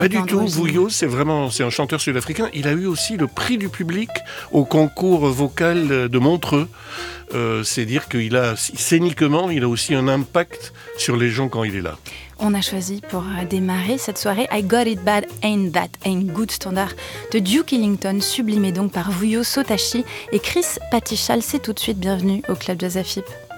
Pas du tout, Vouillot, c'est un chanteur sud-africain. Il a eu aussi le prix du public au concours vocal de Montreux. C'est dire qu'il a, scéniquement, il a aussi un impact sur les gens quand il est là. On a choisi pour démarrer cette soirée I Got It Bad, Ain't That Ain't Good, standard de Duke Ellington, sublimé donc par Vouillot Sotachi et Chris Patichal. C'est tout de suite, bienvenue au Club Jazz AFIP.